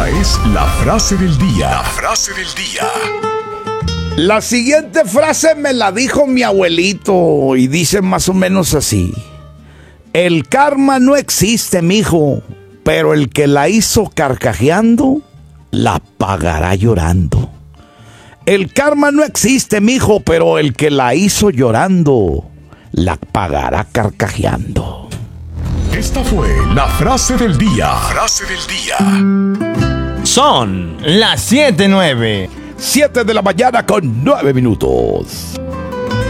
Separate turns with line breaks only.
Esta es la frase del día. La frase del día.
La siguiente frase me la dijo mi abuelito y dice más o menos así: el karma no existe, mijo, pero el que la hizo carcajeando, la pagará llorando. El karma no existe, mijo, pero el que la hizo llorando, la pagará carcajeando.
Esta fue la frase del día. Frase del día.
Son las 7:09.
7 de la mañana con 9 minutos.